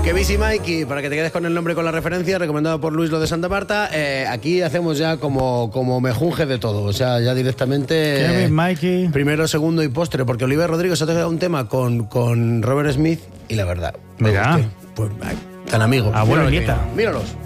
Que Busy Mikey, para que te quedes con el nombre, con la referencia, recomendado por Luis Lo de Santa Marta. Aquí hacemos ya como mejunje de todo, o sea, ya directamente Kevin, Mikey. primero, segundo y postre, porque Oliver Rodrigo se ha tocado un tema con Robert Smith y la verdad, me Mira. gustó. Pues tan amigos. Abuelo Míralo y nieta. aquí, míralos.